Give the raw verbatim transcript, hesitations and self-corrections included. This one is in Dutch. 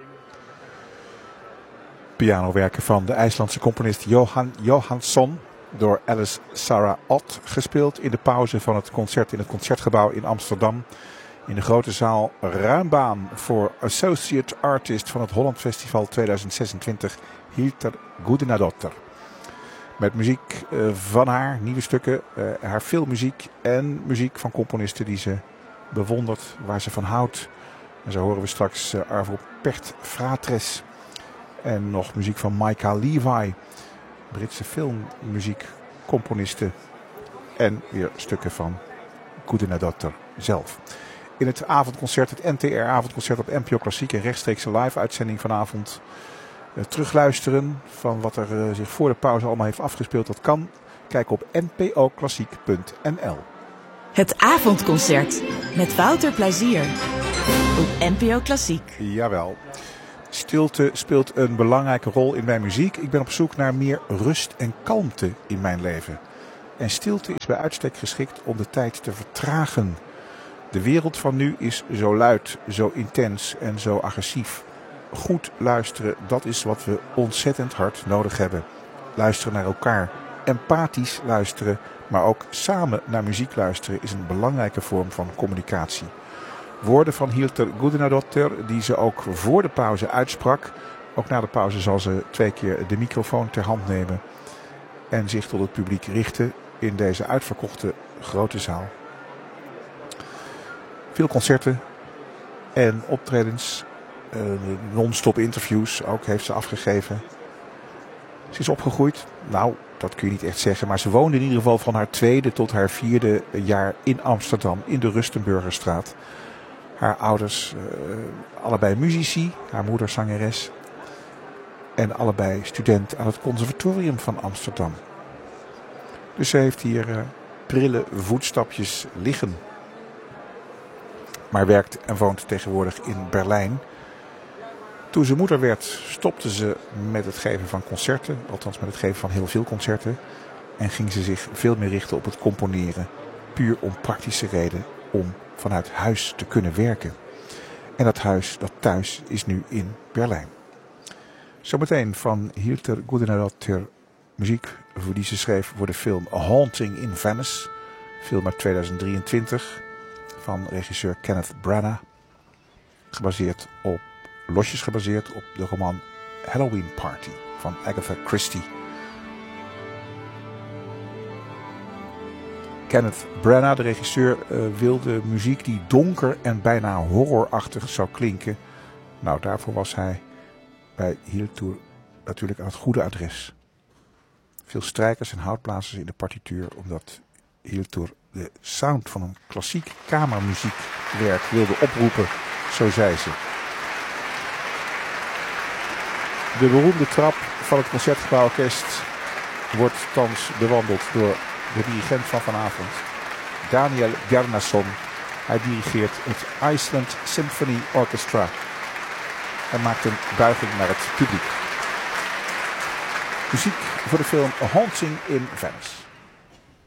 Pianowerken van de IJslandse componist Johan Johansson, door Alice Sarah Ott gespeeld in de pauze van het concert in het Concertgebouw in Amsterdam. In de grote zaal ruim baan voor Associate Artist van het Holland Festival tweeduizend zesentwintig, Hildur Guðnadóttir. Met muziek van haar, nieuwe stukken, haar filmmuziek en muziek van componisten die ze bewondert, waar ze van houdt. En zo horen we straks Arvo Pärt Fratres en nog muziek van Mica Levi, Britse filmmuziekcomponiste, en weer stukken van Guðnadóttir zelf. In het avondconcert, het N T R-avondconcert op N P O Klassiek, een rechtstreekse live-uitzending vanavond. Uh, terugluisteren van wat er uh, zich voor de pauze allemaal heeft afgespeeld. Dat kan. Kijk op n p o klassiek punt n l. Het avondconcert met Wouter Plezier op N P O Klassiek. Jawel. Stilte speelt een belangrijke rol in mijn muziek. Ik ben op zoek naar meer rust en kalmte in mijn leven. En stilte is bij uitstek geschikt om de tijd te vertragen. De wereld van nu is zo luid, zo intens en zo agressief. Goed luisteren, dat is wat we ontzettend hard nodig hebben. Luisteren naar elkaar, empathisch luisteren, maar ook samen naar muziek luisteren is een belangrijke vorm van communicatie. Woorden van Hildur Guðnadóttir die ze ook voor de pauze uitsprak. Ook na de pauze zal ze twee keer de microfoon ter hand nemen en zich tot het publiek richten in deze uitverkochte grote zaal. Veel concerten en optredens, uh, non-stop interviews ook heeft ze afgegeven. Ze is opgegroeid, nou dat kun je niet echt zeggen, maar ze woonde in ieder geval van haar tweede tot haar vierde jaar in Amsterdam in de Rustenburgerstraat. Haar ouders, uh, allebei muzici, haar moeder zangeres en allebei student aan het conservatorium van Amsterdam. Dus ze heeft hier uh, prille voetstapjes liggen. Maar werkt en woont tegenwoordig in Berlijn. Toen ze moeder werd, stopte ze met het geven van concerten. Althans met het geven van heel veel concerten. En ging ze zich veel meer richten op het componeren. Puur om praktische reden. Om vanuit huis te kunnen werken. En dat huis, dat thuis, is nu in Berlijn. Zometeen van Hildur Guðnadóttir muziek voor die ze schreef voor de film A Haunting in Venice. Film uit tweeduizend drieëntwintig. Van regisseur Kenneth Branagh. Gebaseerd op, losjes gebaseerd op de roman Halloween Party van Agatha Christie. Kenneth Branagh, de regisseur, uh, wilde muziek die donker en bijna horrorachtig zou klinken. Nou, daarvoor was hij bij Hildur natuurlijk aan het goede adres. Veel strijkers en houtblazers in de partituur, omdat Hildur de sound van een klassiek kamermuziekwerk wilde oproepen, zo zei ze. De beroemde trap van het Concertgebouworkest wordt thans bewandeld door de dirigent van vanavond, Daniel Bjarnason. Hij dirigeert het Iceland Symphony Orchestra en maakt een buiging naar het publiek. Muziek voor de film A Haunting in Venice.